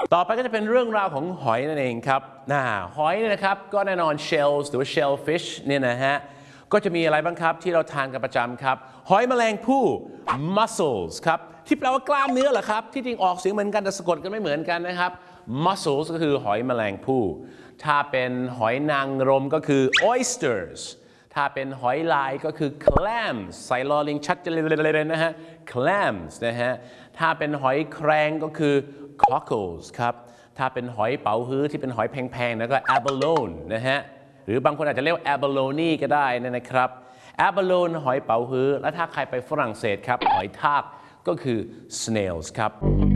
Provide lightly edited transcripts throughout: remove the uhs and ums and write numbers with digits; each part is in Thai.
ต่อไปก็จะเป็นเรื่องราวของหอยนั่นเองครับหอยเนี่ยนะครับก็แน่นอน shells หรือว่า shellfish เนี่ยนะฮะก็จะมีอะไรบ้างครับที่เราทานกันประจำครับหอยแมลงภู่ mussels ครับที่แปลว่ากล้ามเนื้อเหรอครับที่จริงออกเสียงเหมือนกันแต่สะกดกันไม่เหมือนกันนะครับ mussels ก็คือหอยแมลงภู่ถ้าเป็นหอยนางรมก็คือ oysters ถ้าเป็นหอยลายก็คือ clams ใส่ลอลิงชัดเลยนะฮะ clams นะฮะถ้าเป็นหอยแครงก็คือ cockles ครับถ้าเป็นหอยเป๋าฮื้อที่เป็นหอยแพงๆแล้วก็ abalone นะฮะหรือบางคนอาจจะเรียกว่า abalone ก็ได้นะครับ abalone หอยเป๋าฮื้อและถ้าใครไปฝรั่งเศสครับหอยทากก็คือ snails ครับ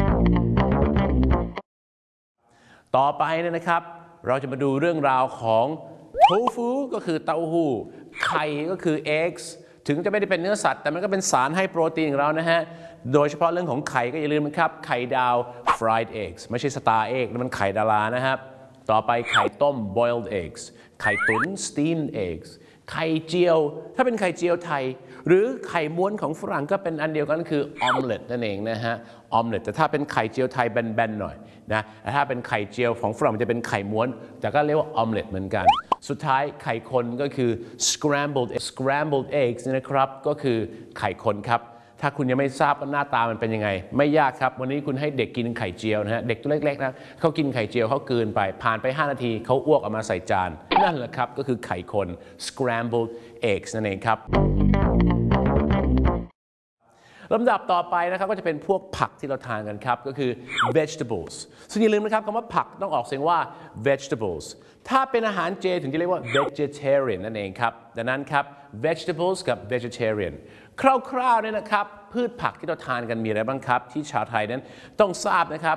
ต่อไปนะครับเราจะมาดูเรื่องราวของโทฟูก็คือเต้าหู้ไข่ก็คือ eggs ถึงจะไม่ได้เป็นเนื้อสัตว์แต่มันก็เป็นสารให้โปรตีนของเรานะฮะโดยเฉพาะเรื่องของไข่ก็อย่าลืมนะครับไข่ดาว fried eggs ไม่ใช่ star egg นั่นมันไข่ดารานะครับต่อไปไข่ต้ม boiled eggs ไข่ตุ๋น steamed eggs ไข่เจียวถ้าเป็นไข่เจียวไทยหรือไข่ม้วนของฝรั่งก็เป็นอันเดียวกันคือออมเล็ตนั่นเองนะฮะออมเล็ตแต่ถ้าเป็นไข่เจียวไทยแบนๆหน่อยนะแต่ถ้าเป็นไข่เจียวของฝรั่งจะเป็นไข่ม้วนแต่ก็เรียกว่าออมเล็ตเหมือนกันสุดท้ายไข่คนก็คือ scrambled eggs นะครับก็คือไข่คนครับถ้าคุณยังไม่ทราบว่าหน้าตามันเป็นยังไงไม่ยากครับวันนี้คุณให้เด็กกินไข่เจียวนะฮะเด็กตัวเล็กๆนะเขากินไข่เจียวเขากลืนไปผ่านไป5 นาทีเขาอ้วกออกมาใส่จานนั่นแหละครับก็คือไข่คน scrambled eggs นั่นเองครับลำดับต่อไปนะครับก็จะเป็นพวกผักที่เราทานกันครับก็คือ vegetables ซึ่งอย่าลืมนะครับคำว่าผักต้องออกเสียงว่า vegetables ถ้าเป็นอาหารเจถึงจะเรียกว่า vegetarian นั่นเองครับดังนั้นครับ vegetables กับ vegetarian คร่าวๆเนี่ยนะครับพืชผักที่เราทานกันมีอะไรบ้างครับที่ชาวไทยนั้นต้องทราบนะครับ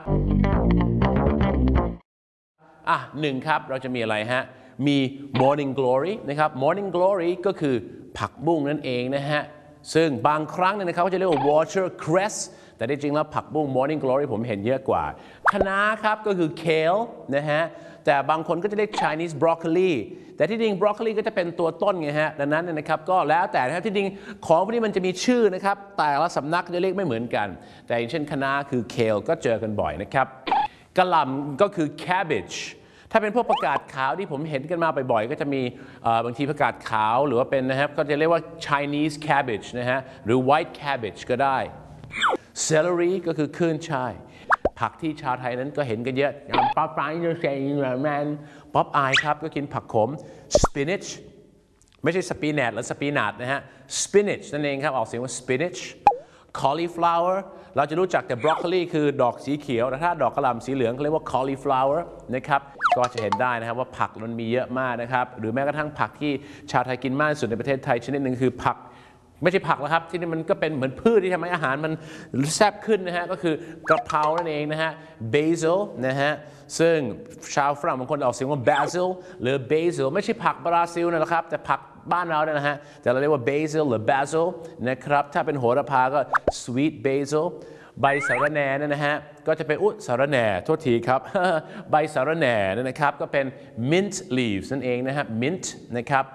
หนึ่งครับเราจะมีอะไรฮะมี morning glory นะครับ morning glory ก็คือผักบุ้งนั่นเองนะฮะซึ่งบางครั้งเนี่ยนะครับก็จะเรียกว่า watercress แต่ที่จริงแล้วผักบุ้ง morning glory ผมเห็นเยอะกว่าคะน้าครับก็คือ kale นะฮะแต่บางคนก็จะเรียก Chinese broccoli แต่ที่จริง broccoli ก็จะเป็นตัวต้นไงฮะดังนั้นนะครับก็แล้วแต่นะครับที่จริงของพวกนี้มันจะมีชื่อนะครับแต่ละสำนักจะเรียกไม่เหมือนกันแต่อย่างเช่นคะน้าคือ kale ก็เจอกันบ่อยนะครับกะหล่ำก็คือ cabbageถ้าเป็นพวกผักกาดขาวที่ผมเห็นกันมาบ่อยๆก็จะมีบางทีผักกาดขาวหรือว่าเป็นนะครับก็จะเรียกว่า Chinese cabbage นะฮะหรือ white cabbage ก็ได้ celery ก็คือขึ้นช่ายผักที่ชาวไทยนั้นก็เห็นกันเยอะป๊อปอายจะเซงแมนป๊อปอายครับก็กินผักขม spinach ไม่ใช่สปีแนทหรือสปีนัทนะฮะ spinach นั่นเองครับออกเสียงว่า spinach cauliflower เราจะรู้จักแต่ broccoli คือดอกสีเขียวแต่ถ้าดอกกระหล่ำสีเหลืองเขาเรียกว่า cauliflower นะครับก็จะเห็นได้นะครับว่าผักมันมีเยอะมากนะครับหรือแม้กระทั่งผักที่ชาวไทยกินมากที่สุดในประเทศไทยชนิดหนึ่งคือผักไม่ใช่ผักแล้วครับที่นี่มันก็เป็นเหมือนพืชที่ทำให้อาหารมันแซ่บขึ้นนะฮะก็คือกระเพรานั่นเองนะฮะ basil นะฮะซึ่งชาวฝรั่งบางคนออกเสียงว่า basil หรือ basil ไม่ใช่ผักบราซิลนะครับแต่ผักบ้านเราเนี่ยนะฮะแต่เราเรียกว่า basil หรือ basil นะครับถ้าเป็นโหระพาก็ sweet basil ใบสะระแหน่เนี่ยนะฮะก็จะเป็นสะระแหน่โทษทีครับ ใบสะระแหน่เนี่ยนะครับก็เป็น mint leaves นั่นเองนะฮะ mint นะครับ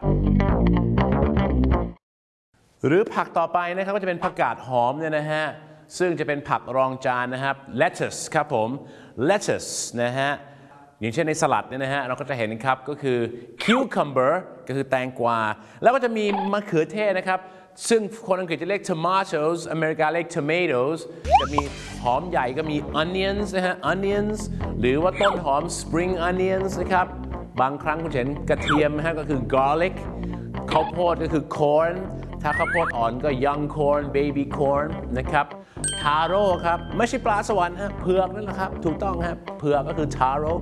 หรือผักต่อไปนะครับก็จะเป็นผักกาดหอมเนี่ยนะฮะซึ่งจะเป็นผักรองจานนะครับ lettuce ครับผม lettuce นะฮะอย่างเช่นในสลัดเนี่ยนะฮะเราก็จะเห็นครับก็คือ cucumber ก็คือแตงกวาแล้วก็จะมีมะเขือเทศนะครับซึ่งคนอังกฤษจะเรียก tomatoes อเมริกาเรียก tomatoes จะมีหอมใหญ่ก็มี onions นะฮะ onions หรือว่าต้นหอม spring onions นะครับบางครั้งคุณเห็นกระเทียมนะฮะก็คือ garlic ข้าวโพดก็คือ corn ถ้าข้าวโพดอ่อนก็ young corn baby corn นะครับทาโร่ครับไม่ใช่ปลาสวรรค์ฮะเผือกนั่นแหละครับถูกต้องครับเผือกก็คือทาโร่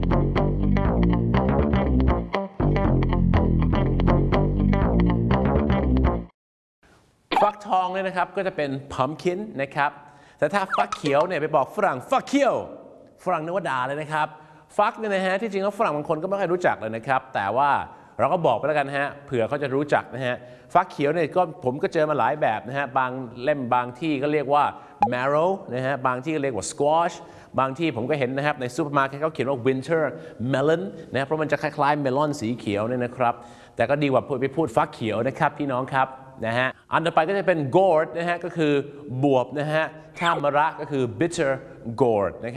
ฟักทองเนี่ยนะครับก็จะเป็น pumpkin นะครับแต่ถ้าฟักเขียวเนี่ยไปบอกฝรั่งฟักเขียวฝรั่งนึกว่าด่าเลยนะครับฟักเนี่ยนะฮะที่จริงแล้วฝรั่งบางคนก็ไม่ค่อยรู้จักเลยนะครับแต่ว่าเราก็บอกไปแล้วกันฮะเผื่อเขาจะรู้จักนะฮะฟักเขียวเนี่ยก็ผมก็เจอมาหลายแบบนะฮะบางเล่มบางที่ก็เรียกว่า marrow นะฮะบางที่ก็เรียกว่า squash บางที่ผมก็เห็นนะครับในซูเปอร์มาร์เก็ตเขาเขียนว่า winter melon นะเพราะมันจะคล้ายๆเมลอนสีเขียวเนี่ยนะครับแต่ก็ดีกว่าไปพูดฟักเขียวนะครับพี่น้องครับนะฮะอันต่อไปก็จะเป็น gourd นะฮะก็คือบวบนะฮะถ้ามะระก็คือ bitter gourd นะครับ